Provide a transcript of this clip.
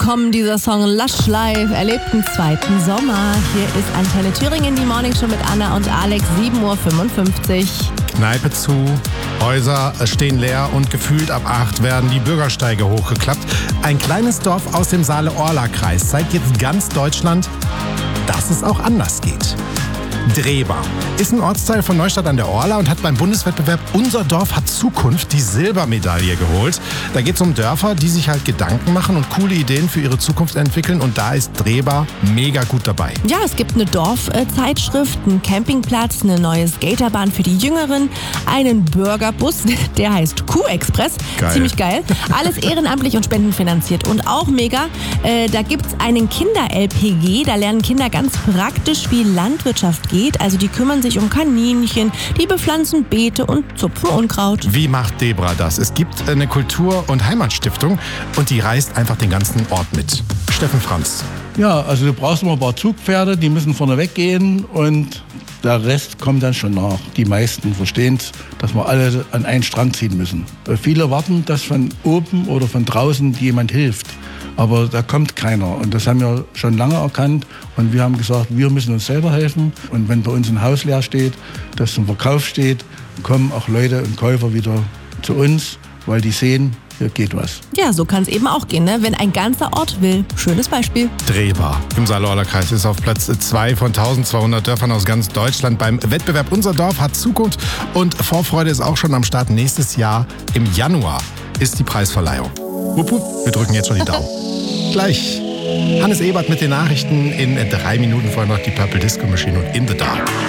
kommen. Dieser Song Lush Live erlebt einen zweiten Sommer. Hier ist Antenne Thüringen, die Morningshow mit Anna und Alex, 7.55 Uhr. Kneipe zu, Häuser stehen leer und gefühlt ab 8 werden die Bürgersteige hochgeklappt. Ein kleines Dorf aus dem Saale-Orla-Kreis zeigt jetzt ganz Deutschland, dass es auch anders geht. Drehba ist ein Ortsteil von Neustadt an der Orla und hat beim Bundeswettbewerb Unser Dorf hat Zukunft die Silbermedaille geholt. Da geht es um Dörfer, die sich halt Gedanken machen und coole Ideen für ihre Zukunft entwickeln, und da ist Drehba mega gut dabei. Ja, es gibt eine Dorfzeitschrift, einen Campingplatz, eine neue Skaterbahn für die Jüngeren, einen Burgerbus, der heißt Kuh-Express. Geil. Ziemlich geil. Alles ehrenamtlich und spendenfinanziert. Und auch mega, da gibt es einen Kinder-LPG, da lernen Kinder ganz praktisch, wie Landwirtschaft geht. Also die kümmern sich um Kaninchen, die bepflanzen Beete und zupfen Unkraut. Wie macht Debra das? Es gibt eine Kultur- und Heimatstiftung und die reißt einfach den ganzen Ort mit. Steffen Franz. Ja, also du brauchst immer ein paar Zugpferde, die müssen vorne weggehen und der Rest kommt dann schon nach. Die meisten verstehen es, dass wir alle an einen Strang ziehen müssen. Viele warten, dass von oben oder von draußen jemand hilft. Aber da kommt keiner, und das haben wir schon lange erkannt, und wir haben gesagt, wir müssen uns selber helfen, und wenn bei uns ein Haus leer steht, das zum Verkauf steht, kommen auch Leute und Käufer wieder zu uns, weil die sehen, hier geht was. Ja, so kann es eben auch gehen, ne? Wenn ein ganzer Ort will. Schönes Beispiel. Drehba im Saale-Orla-Kreis ist auf Platz 2 von 1200 Dörfern aus ganz Deutschland beim Wettbewerb Unser Dorf hat Zukunft, und Vorfreude ist auch schon am Start. Nächstes Jahr im Januar ist die Preisverleihung. Wupp, wupp, wir drücken jetzt schon die Daumen. Gleich Hannes Ebert mit den Nachrichten. In 3 Minuten vorher noch die Purple Disco Machine und In the Dark.